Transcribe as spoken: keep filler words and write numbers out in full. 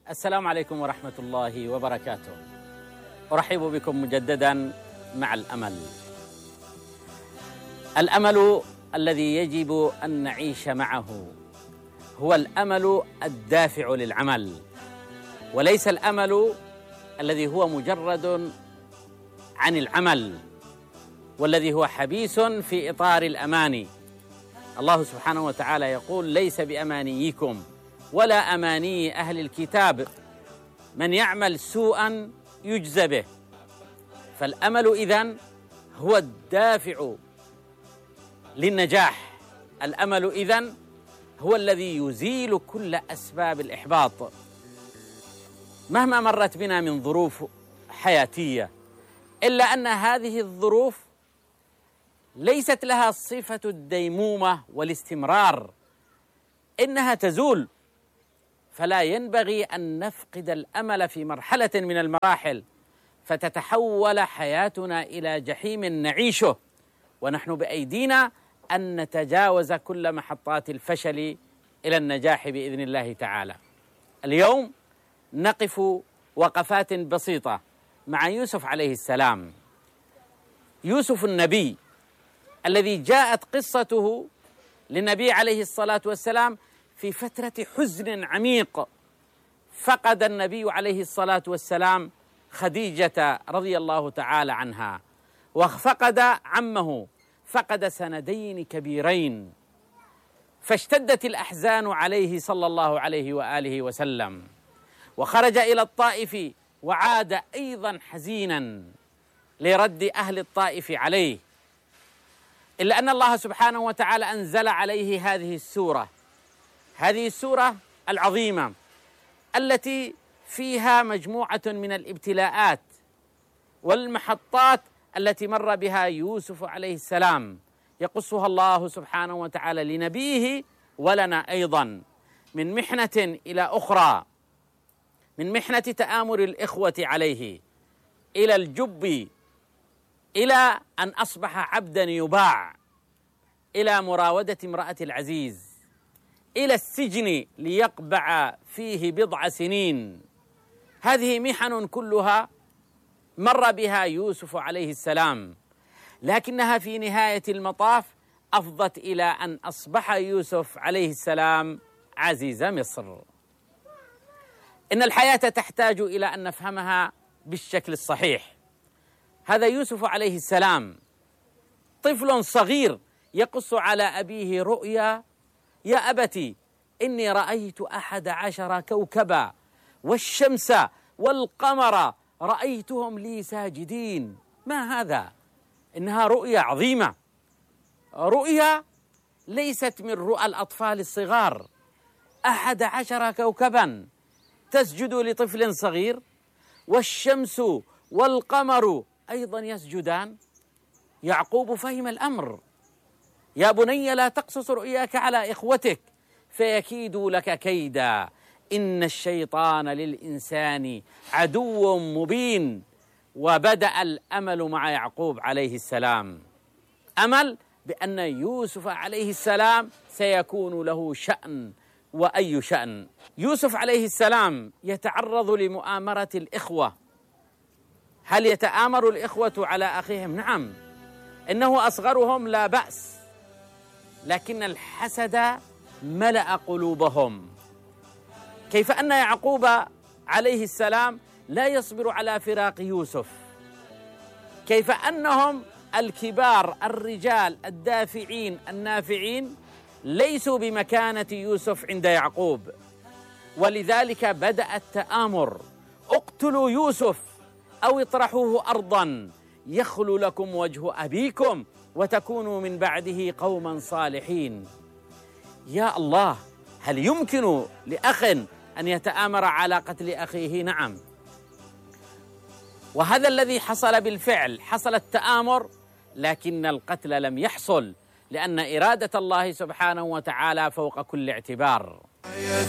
السلام عليكم ورحمة الله وبركاته. أرحب بكم مجددا مع الأمل. الأمل الذي يجب أن نعيش معه هو الأمل الدافع للعمل، وليس الأمل الذي هو مجرد عن العمل والذي هو حبيس في إطار الأماني. الله سبحانه وتعالى يقول: ليس بأمانيكم ولا أماني أهل الكتاب، من يعمل سوءا يجزى به. فالأمل إذن هو الدافع للنجاح، الأمل إذن هو الذي يزيل كل أسباب الإحباط. مهما مرت بنا من ظروف حياتية، إلا أن هذه الظروف ليست لها صفة الديمومة والاستمرار، إنها تزول. فلا ينبغي أن نفقد الأمل في مرحلة من المراحل فتتحول حياتنا إلى جحيم نعيشه، ونحن بأيدينا أن نتجاوز كل محطات الفشل إلى النجاح بإذن الله تعالى. اليوم نقف وقفات بسيطة مع يوسف عليه السلام. يوسف النبي الذي جاءت قصته للنبي عليه الصلاة والسلام في فترة حزن عميق. فقد النبي عليه الصلاة والسلام خديجة رضي الله تعالى عنها، وفقد عمه، فقد سندين كبيرين، فاشتدت الأحزان عليه صلى الله عليه وآله وسلم، وخرج إلى الطائف وعاد أيضا حزينا لرد أهل الطائف عليه، إلا أن الله سبحانه وتعالى أنزل عليه هذه السورة، هذه السورة العظيمة التي فيها مجموعة من الابتلاءات والمحطات التي مر بها يوسف عليه السلام، يقصها الله سبحانه وتعالى لنبيه ولنا أيضا، من محنة إلى أخرى، من محنة تآمر الإخوة عليه إلى الجب، إلى أن أصبح عبدا يباع، إلى مراودة امرأة العزيز، إلى السجن ليقبع فيه بضع سنين. هذه محن كلها مر بها يوسف عليه السلام، لكنها في نهاية المطاف أفضت إلى أن أصبح يوسف عليه السلام عزيز مصر. إن الحياة تحتاج إلى أن نفهمها بالشكل الصحيح. هذا يوسف عليه السلام طفل صغير يقص على أبيه رؤيا: يا أبتي إني رأيت أحد عشر كوكبا والشمس والقمر رأيتهم لي ساجدين. ما هذا؟ إنها رؤيا عظيمة، رؤيا ليست من رؤى الأطفال الصغار. أحد عشر كوكبا تسجد لطفل صغير، والشمس والقمر أيضا يسجدان. يعقوب فهم الأمر: يا بني لا تقصص رؤياك على إخوتك فيكيدوا لك كيدا، إن الشيطان للإنسان عدو مبين. وبدأ الأمل مع يعقوب عليه السلام، أمل بأن يوسف عليه السلام سيكون له شأن، وأي شأن. يوسف عليه السلام يتعرض لمؤامرة الإخوة. هل يتآمر الإخوة على أخيهم؟ نعم، إنه أصغرهم لا بأس، لكن الحسد ملأ قلوبهم. كيف أن يعقوب عليه السلام لا يصبر على فراق يوسف، كيف أنهم الكبار الرجال الدافعين النافعين ليسوا بمكانة يوسف عند يعقوب، ولذلك بدأ التآمر: اقتلوا يوسف أو اطرحوه أرضا يخل لكم وجه أبيكم وتكونوا من بعده قوما صالحين. يا الله، هل يمكن لأخ أن يتآمر على قتل أخيه؟ نعم، وهذا الذي حصل بالفعل. حصل التآمر لكن القتل لم يحصل، لأن إرادة الله سبحانه وتعالى فوق كل اعتبار.